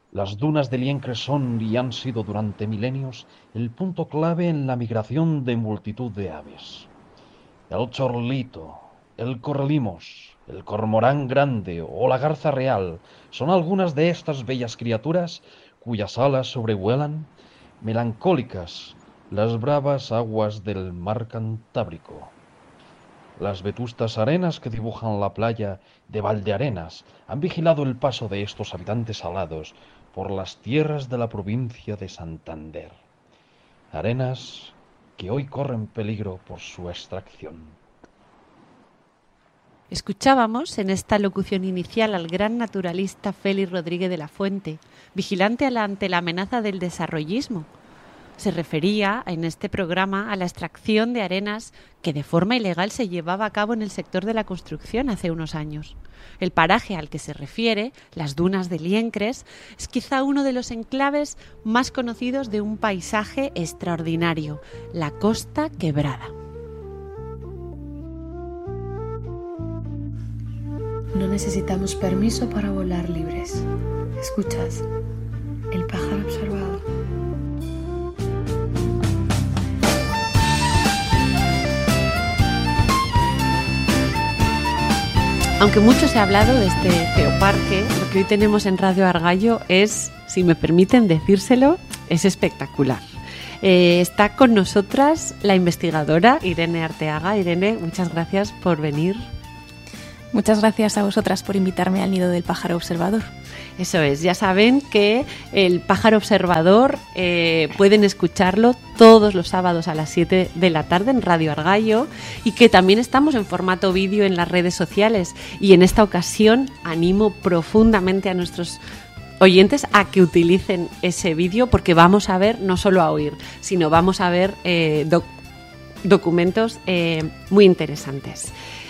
Las dunas de Liencre son y han sido durante milenios el punto clave en la migración de multitud de aves. El chorlito, el correlimos, el cormorán grande o la garza real son algunas de estas bellas criaturas cuyas alas sobrevuelan, melancólicas, las bravas aguas del mar Cantábrico. Las vetustas arenas que dibujan la playa de Valdearenas han vigilado el paso de estos habitantes alados por las tierras de la provincia de Santander. Arenas que hoy corren peligro por su extracción. Escuchábamos en esta locución inicial al gran naturalista Félix Rodríguez de la Fuente, vigilante ante la amenaza del desarrollismo. Se refería en este programa a la extracción de arenas que de forma ilegal se llevaba a cabo en el sector de la construcción hace unos años. El paraje al que se refiere, las dunas de Liencres, es quizá uno de los enclaves más conocidos de un paisaje extraordinario, la Costa Quebrada. No necesitamos permiso para volar libres. ¿Escuchas? El pájaro observado. Aunque mucho se ha hablado de este geoparque, lo que hoy tenemos en Radio Argallo es, si me permiten decírselo, es espectacular. Está con nosotras la investigadora Irene Arteaga. Irene, muchas gracias por venir. Muchas gracias a vosotras por invitarme al Nido del Pájaro Observador. Eso es, ya saben que el Pájaro Observador pueden escucharlo todos los sábados a las 7 de la tarde en Radio Argallo y que también estamos en formato vídeo en las redes sociales. Y en esta ocasión animo profundamente a nuestros oyentes a que utilicen ese vídeo porque vamos a ver, no solo a oír, sino vamos a ver documentos muy interesantes.